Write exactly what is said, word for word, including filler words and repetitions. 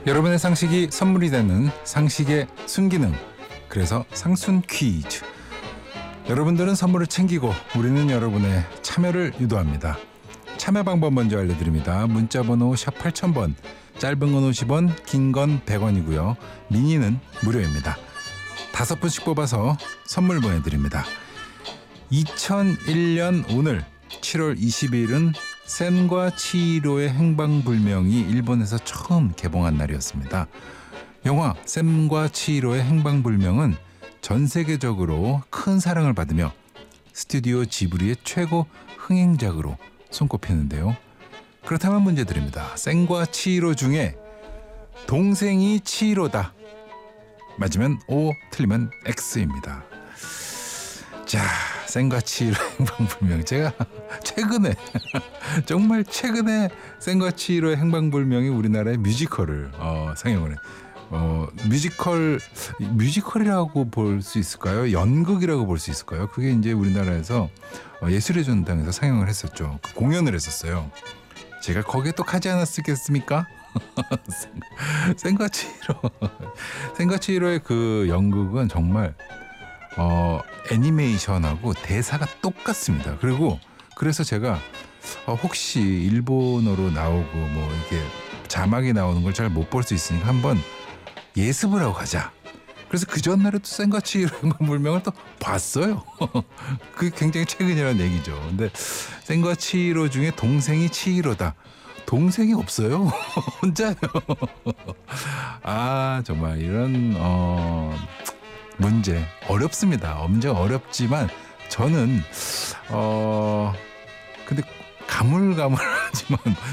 여러분의 상식이 선물이 되는 상식의 순기능, 그래서 상순 퀴즈. 여러분들은 선물을 챙기고 우리는 여러분의 참여를 유도합니다. 참여 방법 먼저 알려드립니다. 문자번호 샵 팔천 번, 짧은 건 오십 원, 긴 건 백 원이고요. 미니는 무료입니다. 다섯 분씩 뽑아서 선물 보내드립니다. 이천일 년 오늘 칠월 이십일은 센과 치히로의 행방불명이 일본에서 처음 개봉한 날이었습니다. 영화 샘과 치히로의 행방불명은 전 세계적으로 큰 사랑을 받으며 스튜디오 지브리의 최고 흥행작으로 손꼽히는데요. 그렇다면 문제 드립니다. 샘과 치히로 중에 동생이 치히로다. 맞으면 O, 틀리면 X입니다. 자, 샘과 치히로 행방불명. 제가 최근에 정말 최근에 샘과 치히로의 행방불명이 우리나라의 뮤지컬을 어, 상영을 해. 어, 뮤지컬 뮤지컬이라고 볼 수 있을까요? 연극이라고 볼 수 있을까요? 그게 이제 우리나라에서 어, 예술의 전당에서 상영을 했었죠. 그 공연을 했었어요. 제가 거기에 또 가지 않았겠습니까? 샘과 치히로 샘과 치히로의 그 연극은 정말 어, 애니메이션하고 대사가 똑같습니다. 그리고 그래서 제가 어, 혹시 일본어로 나오고 뭐 이렇게 자막이 나오는 걸 잘 못 볼 수 있으니까 한번 예습을 하고 가자. 그래서 그 전날에도 샘과 치히로 행방불명을 또 봤어요. 그게 굉장히 최근이라는 얘기죠. 근데 샘과 치히로 중에 동생이 치히로다. 동생이 없어요. 혼자요. 아, 정말 이런 어, 문제 어렵습니다. 엄청 어렵지만 저는 어 근데 가물가물하지만